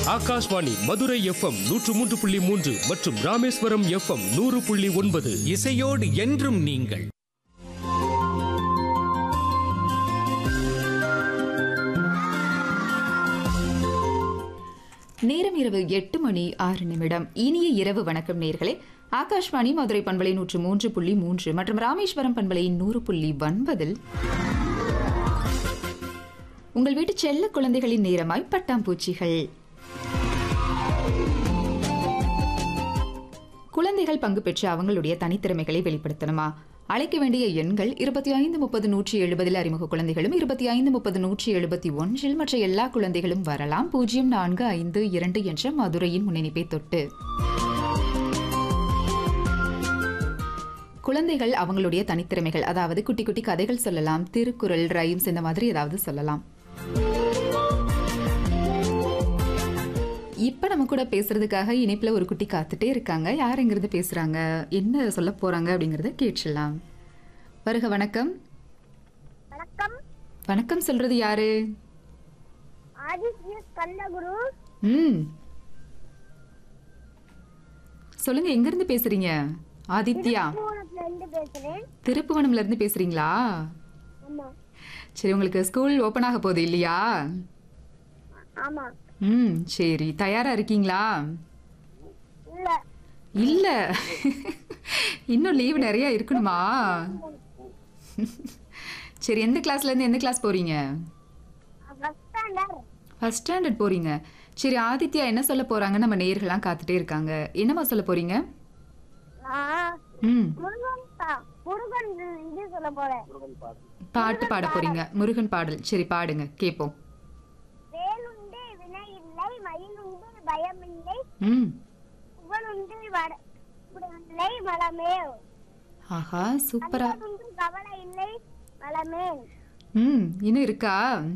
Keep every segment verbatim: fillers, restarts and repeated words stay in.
Akashvani Madurai FM நூற்று மூன்று புள்ளி மூன்று மற்றும் ராமேஸ்வரம் எஃப்எம் நூறு புள்ளி ஒன்பது. இசையோடு என்றும் நீங்கள். நேரம் இரவு எட்டு மணி ஆறு நிமிடம். இனிய இரவு வணக்கம் நேர்களே. ஆகாஷ்வாணி மதுரை பண்பலை நூற்று மூன்று புள்ளி மூன்று மற்றும் ராமேஸ்வரம் பண்பலை நூறு புள்ளி ஒன்பதில் உங்கள் வீட்டு செல்ல குழந்தைகளின் நேரமாய் பட்டாம்பூச்சிகள். குழந்தைகள் பங்கு பெற்று அவங்களுடைய தனித்திறமைகளை வெளிப்படுத்தணுமா? அழைக்க வேண்டிய எண்கள் இருபத்தி ஐந்து முப்பது நூற்றி எழுபதில் அறிமுக குழந்தைகளும் இருபத்தி ஐந்து முப்பது நூற்றி எழுபத்தி ஒன்றில் மற்ற எல்லா குழந்தைகளும் வரலாம். பூஜ்ஜியம் நான்கு ஐந்து இரண்டு என்ற மதுரையின் முன்னணிப்பை தொட்டு குழந்தைகள் அவங்களுடைய தனித்திறமைகள், அதாவது குட்டி குட்டி கதைகள் சொல்லலாம், திருக்குறள், ரைம்ஸ் இந்த மாதிரி ஏதாவது சொல்லலாம். இப்ப நம்ம கூட பேசுறதுக்காக இணைப்புல ஒரு குட்டி காத்துட்டே இருக்காங்க. யார் எங்கிறது பேசுறாங்க, என்ன சொல்ல போறாங்க அப்படிங்கறத கேட்கலாம். வருக. வணக்கம். வணக்கம். வணக்கம் சொல்றது யாரு? ஆதித்யா கண்ணகுரு. ம் சொல்லுங்க, எங்க இருந்து பேசுறீங்க? ஆதித்யா. திருப்புவனத்துல இருந்து பேசுறேன். திருப்புவனம்ல இருந்து பேசுறீங்களா? ஆமா. சரி, உங்களுக்கு ஸ்கூல் ஓபன் ஆக போகுது இல்லையா? ஆமா. ம் சரி, தயாரா இருக்கீங்களா? இல்ல. இல்ல, இன்னும் லீவ் நிறைய இருக்கணுமா? சரி, எந்த கிளாஸ்ல இருந்து எந்த கிளாஸ் போறீங்க? First standard. ஃபர்ஸ்ட் ஸ்டாண்டர்ட் போறீங்க. சரி, ஆதித்யா என்ன சொல்ல போறாங்க? நம்ம நேயர்கள்லாம் காத்துட்டே இருக்காங்க. என்னமா சொல்ல போறீங்க? நான் ம் முருகன் பா- முருகன் இது சொல்ல போறேன். பாட்டு பாட போறீங்க. முருகன் பாடல். சரி, பாடுங்க, கேட்போம். வேலுண்டு வினை இல்லை, மயிலுண்டு பயமில்லை, ம் புகழுண்டு வட- இல்லை மலமே, ஆஹா, சூப்பரா. கண்களுண்டு கவலை இல்லை மலமே. ம் இன்னும் இருக்கா?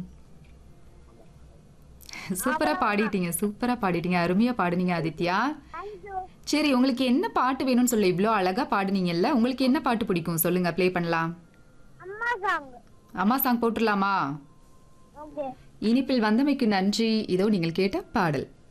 சூப்பரா பாடிட்டீங்க, சூப்பரா பாடிட்டீங்க, அருமையா பாடுனீங்க ஆதித்யா. தேங்க்யூ. சரி, உங்களுக்கு என்ன பாட்டு வேணும்னு சொல்ல இவ்வளோ அழகா பாடுனீங்கல்ல, உங்களுக்கு என்ன பாட்டு பிடிக்கும் சொல்லுங்க, ப்ளே பண்ணலாம். அம்மா சாங். அம்மா சாங் போட்டுடலாமா? ஓகே. இனிப்பில் வந்தமைக்கு நன்றி. இதோ நீங்கள் கேட்ட பாடல்.